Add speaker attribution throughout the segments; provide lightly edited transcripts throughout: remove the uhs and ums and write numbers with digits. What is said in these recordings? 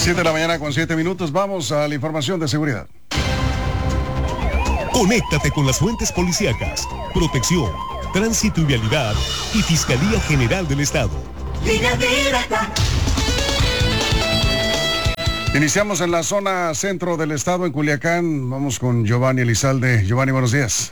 Speaker 1: 7 de la mañana con 7 minutos. Vamos a la información de seguridad.
Speaker 2: Conéctate con las fuentes policíacas, protección, tránsito y vialidad y Fiscalía General del Estado.
Speaker 3: Línea directa.
Speaker 1: Iniciamos en la zona centro del estado, en Culiacán. Vamos con Giovanni Elizalde. Giovanni, buenos días.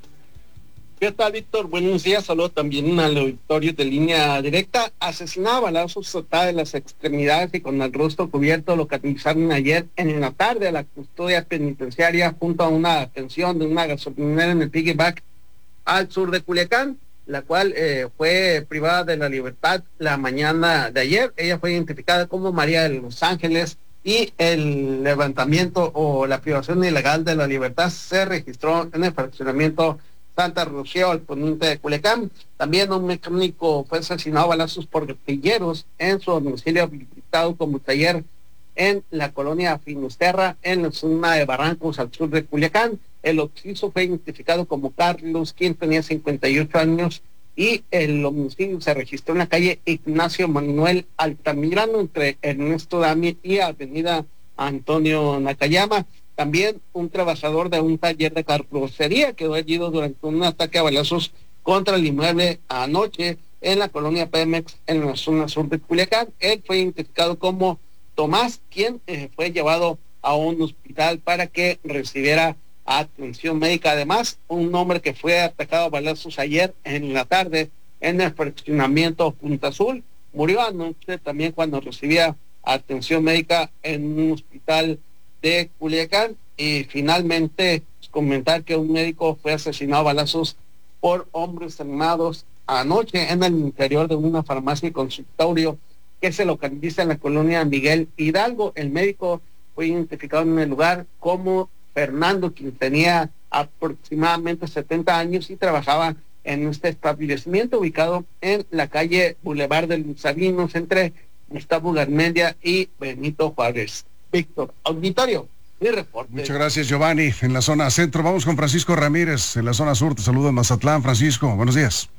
Speaker 4: ¿Qué tal, Víctor? Buenos días. Saludo también al auditorio de Línea Directa. Asesinado a balazos, atada de las extremidades y con el rostro cubierto, localizaron ayer en la tarde a la custodia penitenciaria junto a una atención de una gasolinera en el Piggyback al sur de Culiacán, la cual fue privada de la libertad la mañana de ayer. Ella fue identificada como María de los Ángeles y el levantamiento o la privación ilegal de la libertad se registró en el fraccionamiento Santa Rocío, al poniente de Culiacán. También un mecánico fue asesinado a balazos por guerrilleros en su domicilio habilitado como taller en la colonia Finisterra, en la zona de Barrancos, al sur de Culiacán. El occiso fue identificado como Carlos, quien tenía 58 años, y el homicidio se registró en la calle Ignacio Manuel Altamirano, entre Ernesto Dami y avenida Antonio Nakayama. También un trabajador de un taller de carrocería quedó herido durante un ataque a balazos contra el inmueble anoche en la colonia Pemex, en la zona sur de Culiacán. Él fue identificado como Tomás, quien fue llevado a un hospital para que recibiera atención médica. Además, un hombre que fue atacado a balazos ayer en la tarde en el fraccionamiento Punta Azul murió anoche también cuando recibía atención médica en un hospital de Culiacán. Y finalmente comentar que un médico fue asesinado a balazos por hombres armados anoche en el interior de una farmacia y consultorio que se localiza en la colonia Miguel Hidalgo. El médico fue identificado en el lugar como Fernando, quien tenía aproximadamente 70 años y trabajaba en este establecimiento ubicado en la calle Boulevard de los Sabinos entre Gustavo Garmendia y Benito Juárez. Víctor, auditorio, mi reporte.
Speaker 1: Muchas gracias, Giovanni. En la zona centro vamos con Francisco Ramírez, en la zona sur. Te saludo en Mazatlán. Francisco, buenos días.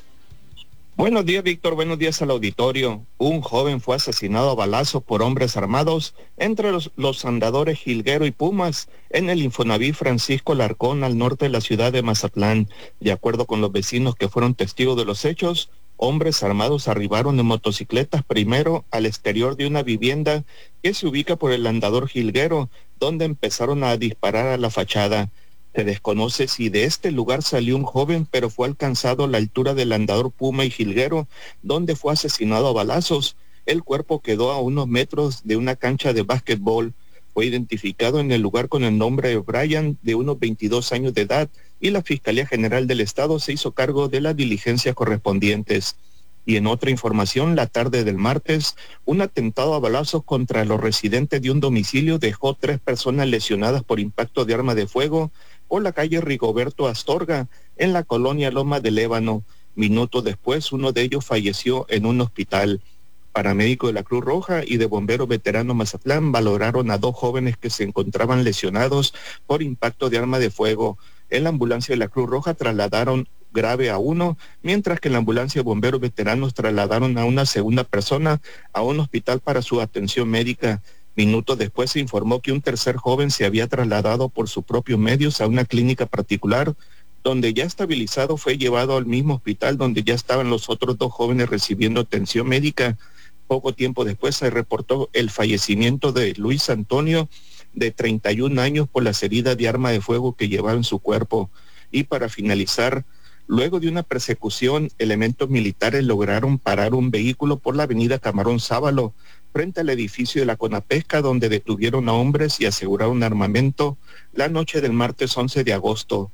Speaker 5: Buenos días, Víctor. Buenos días al auditorio. Un joven fue asesinado a balazos por hombres armados entre los andadores Jilguero y Pumas en el Infonavit Francisco Larcón, al norte de la ciudad de Mazatlán. De acuerdo con los vecinos que fueron testigos de los hechos, hombres armados arribaron en motocicletas primero al exterior de una vivienda que se ubica por el andador Jilguero, donde empezaron a disparar a la fachada. Se desconoce si de este lugar salió un joven, pero fue alcanzado a la altura del andador Puma y Jilguero, donde fue asesinado a balazos. El cuerpo quedó a unos metros de una cancha de básquetbol. Fue identificado en el lugar con el nombre de Brian, de unos 22 años de edad, y la Fiscalía General del Estado se hizo cargo de las diligencias correspondientes. Y en otra información, la tarde del martes, un atentado a balazos contra los residentes de un domicilio dejó 3 personas lesionadas por impacto de arma de fuego por la calle Rigoberto Astorga, en la colonia Loma del Ébano. Minutos después, uno de ellos falleció en un hospital. Paramédicos de la Cruz Roja y de Bomberos Veteranos Mazatlán valoraron a 2 jóvenes que se encontraban lesionados por impacto de arma de fuego. En la ambulancia de la Cruz Roja trasladaron grave a uno, mientras que en la ambulancia de Bomberos Veteranos trasladaron a una segunda persona a un hospital para su atención médica. Minutos después se informó que un tercer joven se había trasladado por sus propios medios a una clínica particular, donde ya estabilizado fue llevado al mismo hospital donde ya estaban los otros 2 jóvenes recibiendo atención médica. Poco tiempo después se reportó el fallecimiento de Luis Antonio, de 31 años, por las heridas de arma de fuego que llevaba en su cuerpo. Y para finalizar, luego de una persecución, elementos militares lograron parar un vehículo por la avenida Camarón Sábalo, frente al edificio de la Conapesca, donde detuvieron a hombres y aseguraron armamento la noche del martes 11 de agosto.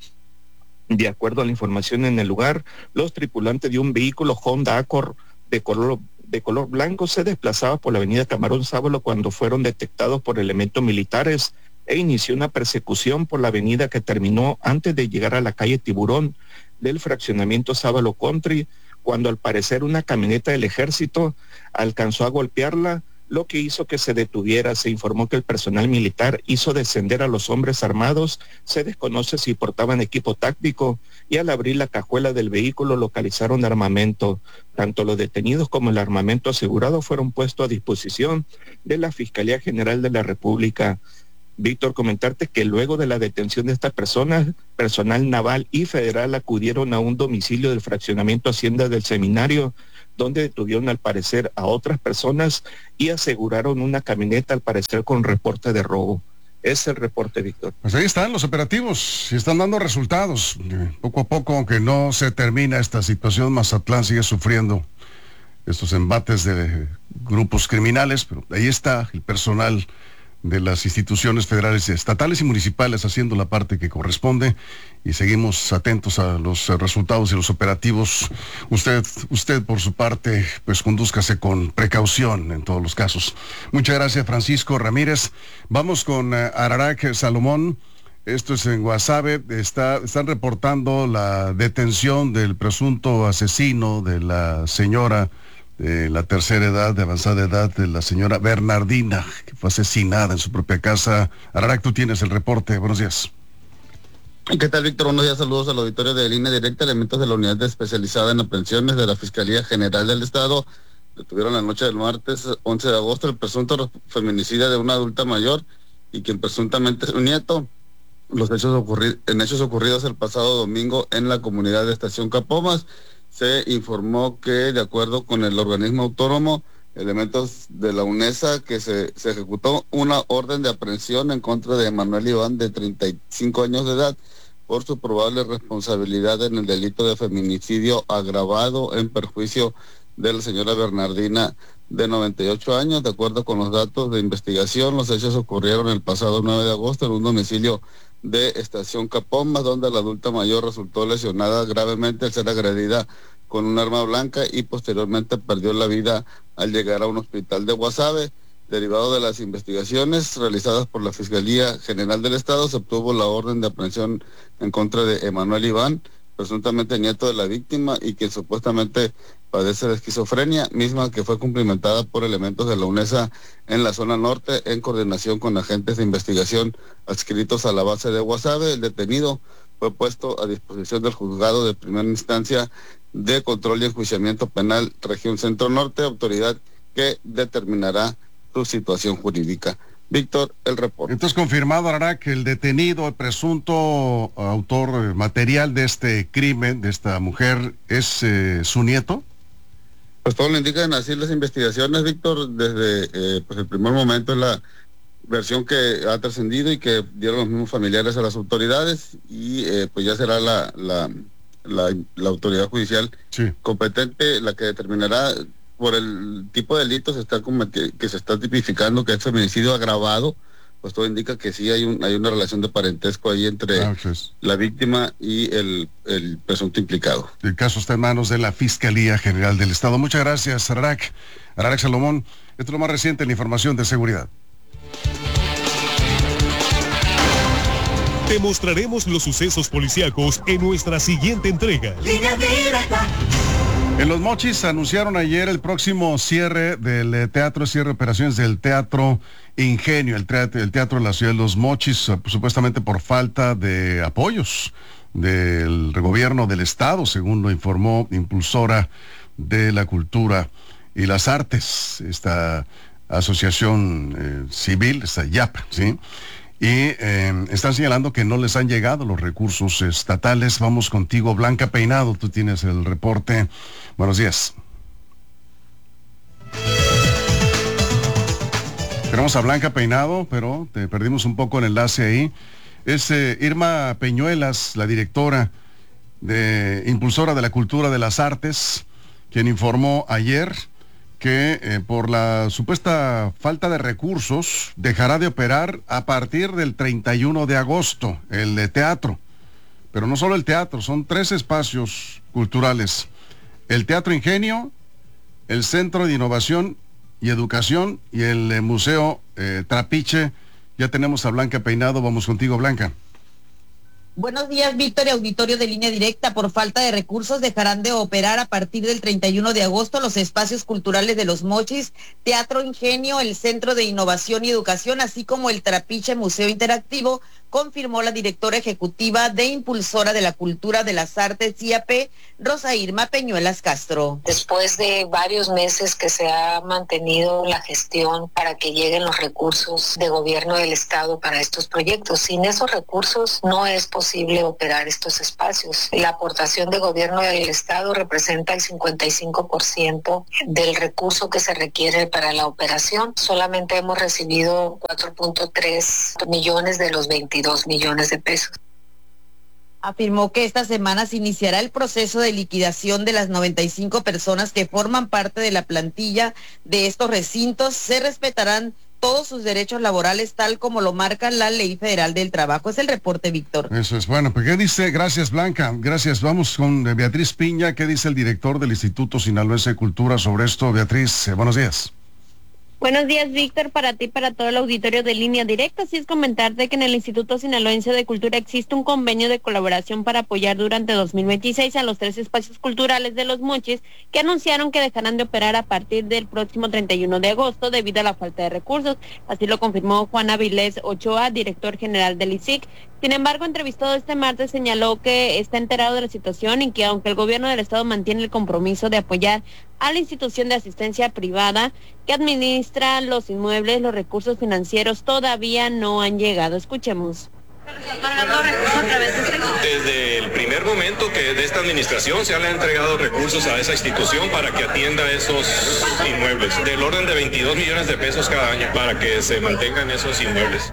Speaker 5: De acuerdo a la información en el lugar, los tripulantes de un vehículo Honda Accord de color blanco se desplazaban por la avenida Camarón Sábalo cuando fueron detectados por elementos militares e inició una persecución por la avenida que terminó antes de llegar a la calle Tiburón del fraccionamiento Sábalo Country, cuando al parecer una camioneta del ejército alcanzó a golpearla, lo que hizo que se detuviera. Se informó que el personal militar hizo descender a los hombres armados, se desconoce si portaban equipo táctico, y al abrir la cajuela del vehículo localizaron armamento. Tanto los detenidos como el armamento asegurado fueron puestos a disposición de la Fiscalía General de la República. Víctor, comentarte que luego de la detención de estas personas, personal naval y federal acudieron a un domicilio del fraccionamiento Hacienda del Seminario, donde detuvieron al parecer a otras personas y aseguraron una camioneta al parecer con reporte de robo. Es el reporte, Víctor.
Speaker 1: Pues ahí están los operativos y están dando resultados. Poco a poco, aunque no se termina esta situación, Mazatlán sigue sufriendo estos embates de grupos criminales, pero ahí está el personal de las instituciones federales, estatales y municipales haciendo la parte que corresponde, y seguimos atentos a los resultados y los operativos. Usted por su parte, pues condúzcase con precaución en todos los casos. Muchas gracias, Francisco Ramírez. Vamos con Ararak Salomón. Esto es en Guasave. Están reportando la detención del presunto asesino de la señora de la tercera edad, de avanzada edad, de la señora Bernardina, que fue asesinada en su propia casa. Ararak, tú tienes el reporte. Buenos días.
Speaker 6: ¿Qué tal, Víctor? Buenos días, saludos al auditorio de Línea Directa. Elementos de la unidad especializada en aprehensiones de la Fiscalía General del Estado detuvieron la noche del martes 11 de agosto el presunto feminicida de una adulta mayor y quien presuntamente es su nieto. En hechos ocurridos el pasado domingo en la comunidad de Estación Capomas, se informó que, de acuerdo con el organismo autónomo, elementos de la UNESA, que se ejecutó una orden de aprehensión en contra de Emanuel Iván, de 35 años de edad, por su probable responsabilidad en el delito de feminicidio agravado en perjuicio de la señora Bernardina, de 98 años. De acuerdo con los datos de investigación, los hechos ocurrieron el pasado 9 de agosto en un domicilio de Estación Capomas, donde la adulta mayor resultó lesionada gravemente al ser agredida con un arma blanca y posteriormente perdió la vida al llegar a un hospital de Guasave. Derivado de las investigaciones realizadas por la Fiscalía General del Estado, se obtuvo la orden de aprehensión en contra de Emanuel Iván, presuntamente nieto de la víctima y quien supuestamente padece de esquizofrenia, misma que fue cumplimentada por elementos de la UNESA en la zona norte en coordinación con agentes de investigación adscritos a la base de Guasave. El detenido fue puesto a disposición del juzgado de primera instancia de control y enjuiciamiento penal región centro norte, autoridad que determinará su situación jurídica. Víctor, el reporte.
Speaker 1: Entonces, confirmado, Ararak, que el detenido, el presunto autor material de este crimen, de esta mujer, es su nieto.
Speaker 6: Pues todo lo indican así las investigaciones, Víctor, desde pues el primer momento es la versión que ha trascendido y que dieron los mismos familiares a las autoridades, y pues ya será la autoridad judicial competente la que determinará. Por el tipo de delito que se está tipificando, que es feminicidio agravado, pues todo indica que sí hay una relación de parentesco ahí entre la víctima y el presunto implicado.
Speaker 1: El caso está en manos de la Fiscalía General del Estado. Muchas gracias, Ararak Salomón. Esto es lo más reciente en la información de seguridad.
Speaker 2: Te mostraremos los sucesos policíacos en nuestra siguiente entrega.
Speaker 3: Línea Directa.
Speaker 1: En Los Mochis anunciaron ayer el próximo cierre del teatro, cierre de operaciones del Teatro Ingenio, el teatro de la ciudad de Los Mochis, supuestamente por falta de apoyos del gobierno del estado, según lo informó Impulsora de la Cultura y las Artes, esta asociación civil, esta YAP, ¿sí? Y están señalando que no les han llegado los recursos estatales. Vamos contigo, Blanca Peinado, tú tienes el reporte. Buenos días. Tenemos a Blanca Peinado, pero te perdimos un poco el enlace ahí. Es Irma Peñuelas, la directora de Impulsora de la Cultura de las Artes, quien informó ayer que por la supuesta falta de recursos dejará de operar a partir del 31 de agosto el teatro. Pero no solo el teatro, son 3 espacios culturales: el Teatro Ingenio, el Centro de Innovación y Educación y el Museo Trapiche. Ya tenemos a Blanca Peinado. Vamos contigo, Blanca.
Speaker 7: Buenos días, Víctor y auditorio de Línea Directa. Por falta de recursos dejarán de operar a partir del 31 de agosto los espacios culturales de Los Mochis, Teatro Ingenio, el Centro de Innovación y Educación, así como el Trapiche Museo Interactivo, confirmó la directora ejecutiva de Impulsora de la Cultura de las Artes IAP, Rosa Irma Peñuelas Castro.
Speaker 8: Después de varios meses que se ha mantenido la gestión para que lleguen los recursos de gobierno del Estado para estos proyectos, sin esos recursos no es posible operar estos espacios. La aportación de gobierno del Estado representa el 55% del recurso que se requiere para la operación. Solamente hemos recibido 4.3 millones de los 22 millones de pesos.
Speaker 7: Afirmó que esta semana se iniciará el proceso de liquidación de las 95 personas que forman parte de la plantilla de estos recintos. Se respetarán todos sus derechos laborales tal como lo marca la Ley Federal del Trabajo. Es el reporte, Víctor.
Speaker 1: Eso es bueno. Pues, ¿qué dice? Gracias, Blanca. Gracias. Vamos con Beatriz Piña. ¿Qué dice el director del Instituto Sinaloense de Cultura sobre esto? Beatriz, buenos días.
Speaker 9: Buenos días, Víctor, para ti y para todo el auditorio de Línea Directa. Así es comentarte que en el Instituto Sinaloense de Cultura existe un convenio de colaboración para apoyar durante 2026 a los 3 espacios culturales de Los Mochis que anunciaron que dejarán de operar a partir del próximo 31 de agosto debido a la falta de recursos. Así lo confirmó Juan Avilés Ochoa, director general del ISIC. Sin embargo, entrevistado este martes, señaló que está enterado de la situación y que aunque el gobierno del estado mantiene el compromiso de apoyar a la institución de asistencia privada que administra los inmuebles, los recursos financieros todavía no han llegado. Escuchemos.
Speaker 10: Desde el primer momento que de esta administración se han entregado recursos a esa institución para que atienda esos inmuebles, del orden de 22 millones de pesos cada año para que se mantengan esos inmuebles.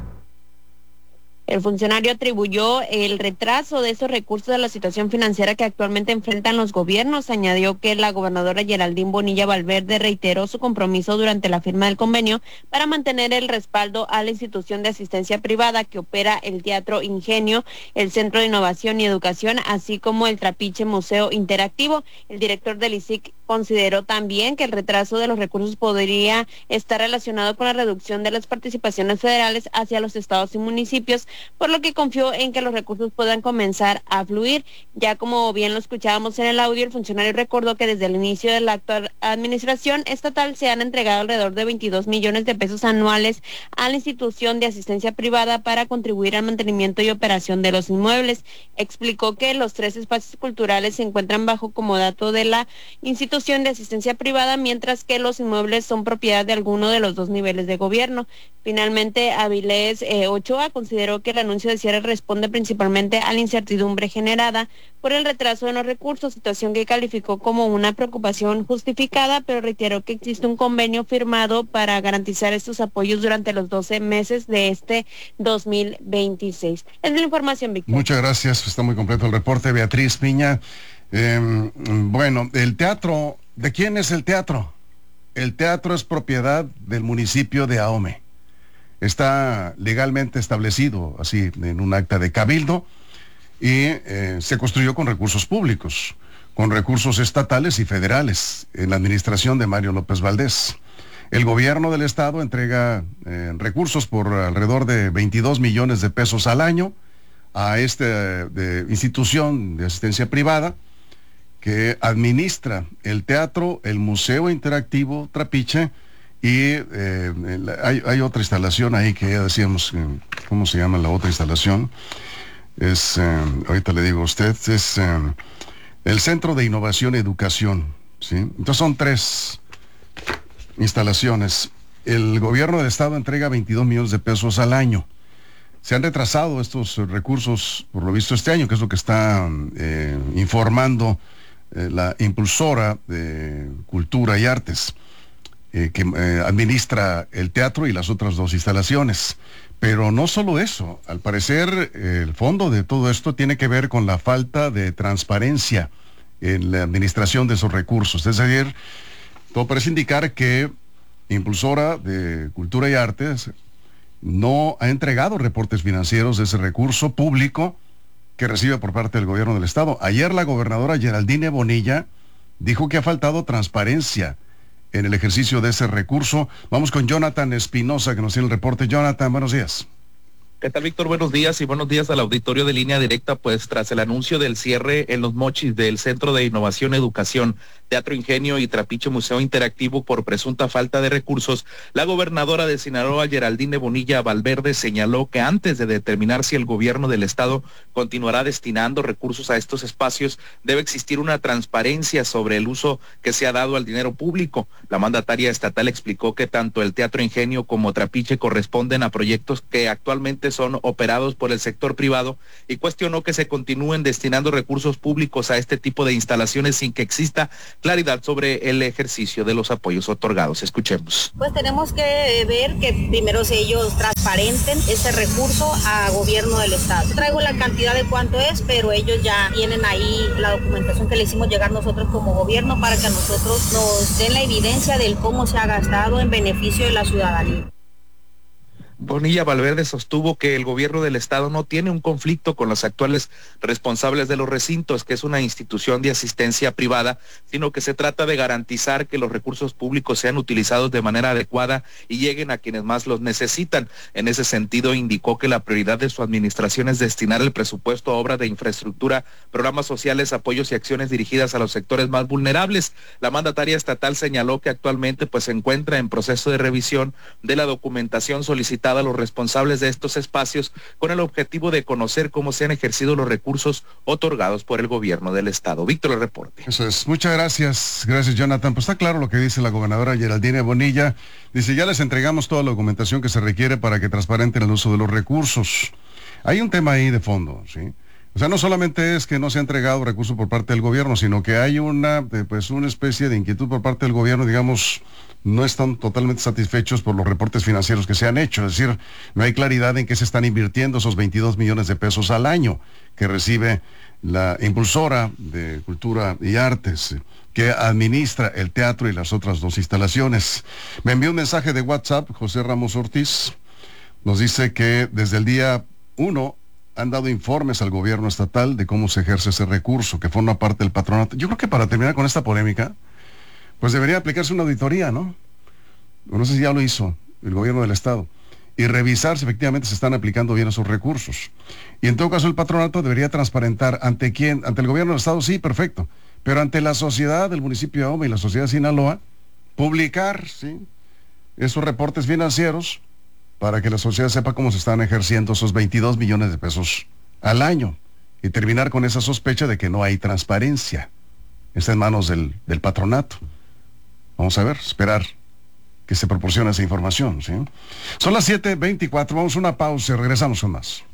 Speaker 9: El funcionario atribuyó el retraso de esos recursos a la situación financiera que actualmente enfrentan los gobiernos. Añadió que la gobernadora Geraldine Bonilla Valverde reiteró su compromiso durante la firma del convenio para mantener el respaldo a la institución de asistencia privada que opera el Teatro Ingenio, el Centro de Innovación y Educación, así como el Trapiche Museo Interactivo. El director del ISIC consideró también que el retraso de los recursos podría estar relacionado con la reducción de las participaciones federales hacia los estados y municipios, por lo que confió en que los recursos puedan comenzar a fluir. Ya como bien lo escuchábamos en el audio, el funcionario recordó que desde el inicio de la actual administración estatal se han entregado alrededor de 22 millones de pesos anuales a la institución de asistencia privada para contribuir al mantenimiento y operación de los inmuebles. Explicó que los 3 espacios culturales se encuentran bajo comodato de la institución de asistencia privada, mientras que los inmuebles son propiedad de alguno de los 2 niveles de gobierno. Finalmente, Avilés Ochoa consideró que el anuncio de cierre responde principalmente a la incertidumbre generada por el retraso de los recursos, situación que calificó como una preocupación justificada, pero reiteró que existe un convenio firmado para garantizar estos apoyos durante los 12 meses de este 2026. Es la información, Víctor.
Speaker 1: Muchas gracias, está muy completo el reporte, Beatriz Piña. Bueno, el teatro, ¿de quién es el teatro? El teatro es propiedad del municipio de Ahome. Está legalmente establecido así en un acta de cabildo y se construyó con recursos públicos, con recursos estatales y federales en la administración de Mario López Valdés. El gobierno del estado entrega recursos por alrededor de 22 millones de pesos al año a esta institución de asistencia privada que administra el teatro, el Museo Interactivo Trapiche y hay otra instalación ahí que ya decíamos, ¿cómo se llama la otra instalación? Es, ahorita le digo a usted, es el Centro de Innovación y Educación, ¿sí? Entonces son 3 instalaciones. El gobierno del estado entrega 22 millones de pesos al año. Se han retrasado estos recursos, por lo visto este año, que es lo que está informando la Impulsora de Cultura y Artes, que administra el teatro y las otras 2 instalaciones. Pero no solo eso, al parecer el fondo de todo esto tiene que ver con la falta de transparencia en la administración de esos recursos. Es decir, todo parece indicar que Impulsora de Cultura y Artes no ha entregado reportes financieros de ese recurso público que recibe por parte del gobierno del estado. Ayer la gobernadora Geraldine Bonilla dijo que ha faltado transparencia en el ejercicio de ese recurso. Vamos con Jonathan Espinosa, que nos tiene el reporte. Jonathan, buenos días.
Speaker 11: ¿Qué tal, Víctor? Buenos días y buenos días al auditorio de Línea Directa. Pues tras el anuncio del cierre en Los Mochis del Centro de Innovación y Educación, Teatro Ingenio y Trapiche Museo Interactivo por presunta falta de recursos, la gobernadora de Sinaloa, Geraldine Bonilla Valverde, señaló que antes de determinar si el gobierno del estado continuará destinando recursos a estos espacios, debe existir una transparencia sobre el uso que se ha dado al dinero público. La mandataria estatal explicó que tanto el Teatro Ingenio como Trapiche corresponden a proyectos que actualmente son operados por el sector privado y cuestionó que se continúen destinando recursos públicos a este tipo de instalaciones sin que exista claridad sobre el ejercicio de los apoyos otorgados. Escuchemos.
Speaker 12: Pues tenemos que ver que primero ellos transparenten ese recurso a gobierno del estado. Traigo la cantidad de cuánto es, pero ellos ya tienen ahí la documentación que le hicimos llegar nosotros como gobierno para que a nosotros nos den la evidencia del cómo se ha gastado en beneficio de la ciudadanía.
Speaker 11: Bonilla Valverde sostuvo que el gobierno del estado no tiene un conflicto con los actuales responsables de los recintos, que es una institución de asistencia privada, sino que se trata de garantizar que los recursos públicos sean utilizados de manera adecuada y lleguen a quienes más los necesitan. En ese sentido, indicó que la prioridad de su administración es destinar el presupuesto a obras de infraestructura, programas sociales, apoyos y acciones dirigidas a los sectores más vulnerables. La mandataria estatal señaló que actualmente se encuentra en proceso de revisión de la documentación solicitada a los responsables de estos espacios con el objetivo de conocer cómo se han ejercido los recursos otorgados por el gobierno del estado. Víctor, el reporte.
Speaker 1: Eso es. Muchas gracias. Gracias, Jonathan. Pues está claro lo que dice la gobernadora Geraldine Bonilla. Dice, ya les entregamos toda la documentación que se requiere para que transparenten el uso de los recursos. Hay un tema ahí de fondo, ¿sí? O sea, no solamente es que no se ha entregado recursos por parte del gobierno, sino que hay una especie de inquietud por parte del gobierno, digamos, no están totalmente satisfechos por los reportes financieros que se han hecho. Es decir, no hay claridad en qué se están invirtiendo esos 22 millones de pesos al año que recibe la impulsora de Cultura y Artes, que administra el teatro y las otras dos instalaciones. Me envió un mensaje de WhatsApp, José Ramos Ortiz, nos dice que desde el día 1 han dado informes al gobierno estatal de cómo se ejerce ese recurso, que forma parte del patronato. Yo creo que para terminar con esta polémica, pues debería aplicarse una auditoría, ¿no? No sé si ya lo hizo el gobierno del estado, y revisar si efectivamente se están aplicando bien esos recursos. Y en todo caso el patronato debería transparentar ante quién, ante el gobierno del estado, sí, perfecto, pero ante la sociedad del municipio de Ahome y la sociedad de Sinaloa, publicar, ¿sí?, esos reportes financieros para que la sociedad sepa cómo se están ejerciendo esos 22 millones de pesos al año y terminar con esa sospecha de que no hay transparencia. Está en manos del patronato. Vamos a ver, esperar que se proporcione esa información, ¿sí? Son las 7:24, vamos a una pausa y regresamos con más.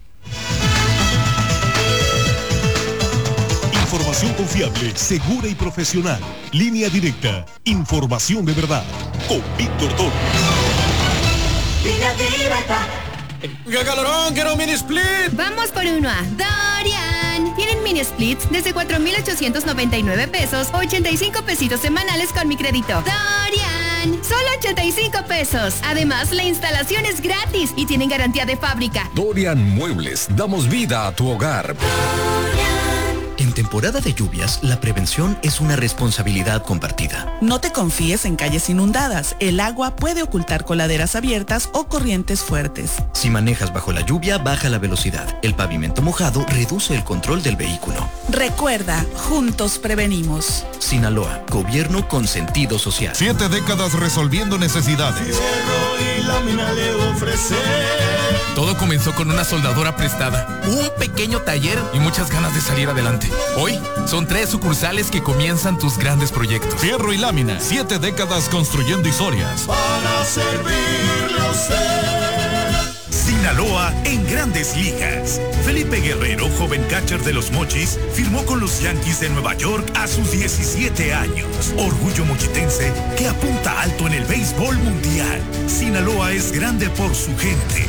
Speaker 2: Información confiable, segura y profesional. Línea Directa, información de verdad. Con Víctor Toro.
Speaker 3: Línea Directa.
Speaker 13: ¡Qué calorón! ¡Quiero un mini split!
Speaker 14: Vamos por uno a Dorian. Tienen mini splits desde 4,899 pesos, 85 pesitos semanales con mi crédito. Dorian, solo 85 pesos. Además, la instalación es gratis y tienen garantía de fábrica.
Speaker 15: Dorian Muebles, damos vida a tu hogar.
Speaker 16: En temporada de lluvias, la prevención es una responsabilidad compartida.
Speaker 17: No te confíes en calles inundadas. El agua puede ocultar coladeras abiertas o corrientes fuertes.
Speaker 16: Si manejas bajo la lluvia, baja la velocidad. El pavimento mojado reduce el control del vehículo.
Speaker 17: Recuerda, juntos prevenimos.
Speaker 16: Sinaloa, gobierno con sentido social.
Speaker 18: 7 décadas resolviendo necesidades.
Speaker 3: Fierro y lámina le ofrecer.
Speaker 19: Todo comenzó con una soldadora prestada, un pequeño taller y muchas ganas de salir adelante. Hoy son 3 sucursales que comienzan tus grandes proyectos.
Speaker 18: Fierro y lámina, 7 décadas construyendo historias.
Speaker 3: Para servirle a usted.
Speaker 20: Sinaloa en Grandes Ligas. Felipe Guerrero, joven catcher de los Mochis, firmó con los Yankees de Nueva York a sus 17 años. Orgullo mochitense que apunta alto en el béisbol mundial. Sinaloa es grande por su gente.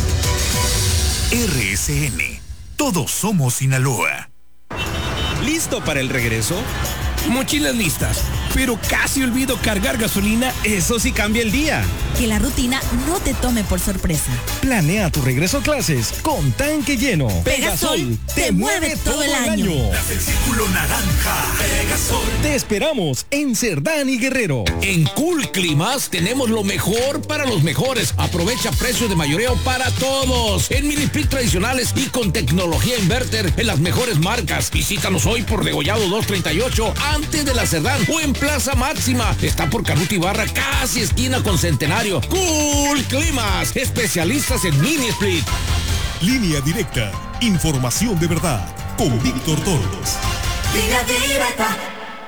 Speaker 20: RSN. Todos somos Sinaloa.
Speaker 13: ¿Listo para el regreso? Mochilas listas, pero casi olvido cargar gasolina, eso sí cambia el día.
Speaker 21: Que la rutina no te tome por sorpresa.
Speaker 22: Planea tu regreso a clases con tanque lleno.
Speaker 21: Pegasol te mueve todo el año.
Speaker 20: El círculo naranja. Pegasol.
Speaker 22: Te esperamos en Cerdán y Guerrero.
Speaker 23: En Cool Climas tenemos lo mejor para los mejores. Aprovecha precios de mayoreo para todos. En mini split tradicionales y con tecnología inverter en las mejores marcas. Visítanos hoy por Degollado 238 antes de la Cerdán o en Plaza Máxima. Está por Canuto Ibarra, casi esquina con Centenario. Cool Climas, especialistas en mini split.
Speaker 2: Línea Directa, información de verdad, con Víctor Torres.
Speaker 3: Línea Directa.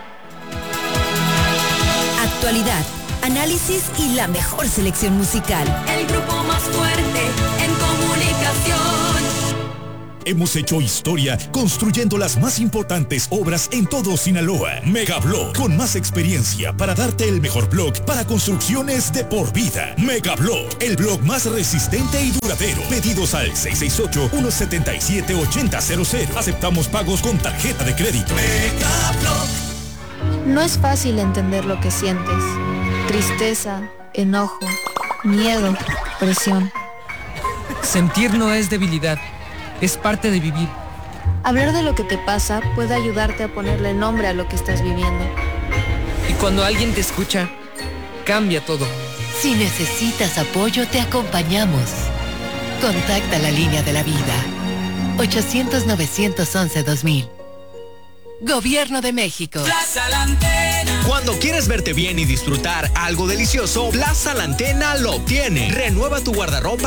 Speaker 21: Actualidad, análisis y la mejor selección musical.
Speaker 14: El grupo más fuerte en comunicación.
Speaker 20: Hemos hecho historia construyendo las más importantes obras en todo Sinaloa. Megablock, con más experiencia para darte el mejor block para construcciones de por vida. Megablock, el block más resistente y duradero. Pedidos al 668-177-8000. Aceptamos pagos con tarjeta de crédito. Megablock.
Speaker 24: No es fácil entender lo que sientes. Tristeza, enojo, miedo, presión.
Speaker 25: Sentir no es debilidad. Es parte de vivir.
Speaker 24: Hablar de lo que te pasa puede ayudarte a ponerle nombre a lo que estás viviendo.
Speaker 25: Y cuando alguien te escucha, cambia todo.
Speaker 26: Si necesitas apoyo, te acompañamos. Contacta la línea de la vida. 800-911-2000. Gobierno de México.
Speaker 27: Plaza La Antena.
Speaker 28: Cuando quieres verte bien y disfrutar algo delicioso, Plaza La Antena lo tiene. Renueva tu guardarropa